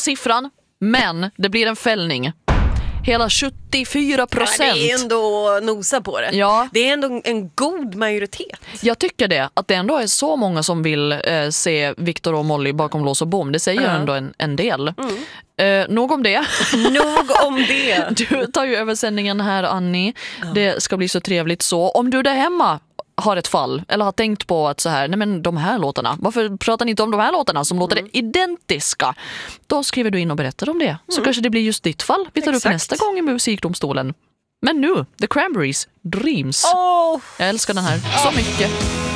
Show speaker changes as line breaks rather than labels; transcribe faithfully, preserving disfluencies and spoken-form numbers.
siffran, men det blir en fällning. Hela sjuttiofyra procent.
Ja, det är ändå nosa på det.
Ja.
Det är ändå en god majoritet.
Jag tycker det, att det ändå är så många som vill eh, se Victor och Molly bakom lås och bom. Det säger uh-huh. ändå en, en del. Mm. Eh, nog om det.
Nog om det.
Du tar ju över sändningen här, Annie. Uh-huh. Det ska bli så trevligt så. Om du där hemma har ett fall eller har tänkt på att så här, nej men de här låtarna, varför pratar ni inte om de här låtarna som mm. låter identiska? Då skriver du in och berättar om det. Så mm. kanske det blir just ditt fall. Vi tar Exakt. upp nästa gång i Musikdomstolen. Men nu, The Cranberries, Dreams.
Oh.
Jag älskar den här så mycket.